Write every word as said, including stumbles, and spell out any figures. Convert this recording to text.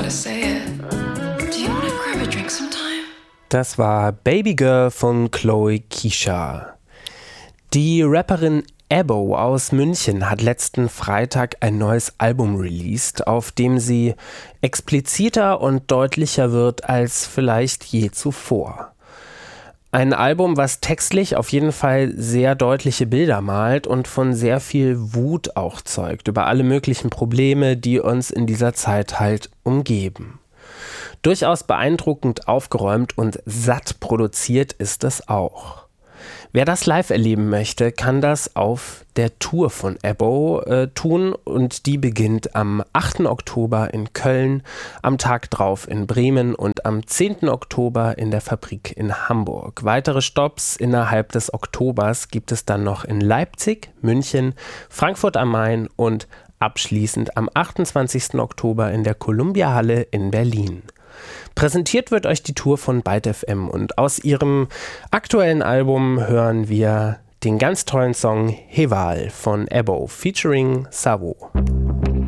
gotta say it. Do you wanna grab a drink sometime? Das war Baby Girl von Chloe Keysha. Die Rapperin Ebo aus München hat letzten Freitag ein neues Album released, auf dem sie expliziter und deutlicher wird als vielleicht je zuvor. Ein Album, was textlich auf jeden Fall sehr deutliche Bilder malt und von sehr viel Wut auch zeugt über alle möglichen Probleme, die uns in dieser Zeit halt umgeben. Durchaus beeindruckend aufgeräumt und satt produziert ist es auch. Wer das live erleben möchte, kann das auf der Tour von Ebo äh, tun und die beginnt am achten Oktober in Köln, am Tag drauf in Bremen und am zehnten Oktober in der Fabrik in Hamburg. Weitere Stopps innerhalb des Oktobers gibt es dann noch in Leipzig, München, Frankfurt am Main und abschließend am achtundzwanzigsten Oktober in der Columbia-Halle in Berlin. Präsentiert wird euch die Tour von Byte F M und aus ihrem aktuellen Album hören wir den ganz tollen Song Heval von Ebo featuring Savo.